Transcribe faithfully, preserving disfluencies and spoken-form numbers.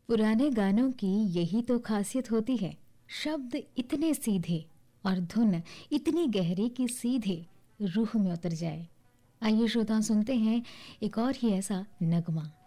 पुराने गानों की यही तो खासियत होती है, शब्द इतने सीधे और धुन इतनी गहरी कि सीधे रूह में उतर जाए। आइए श्रोता सुनते हैं एक और ही ऐसा नगमा।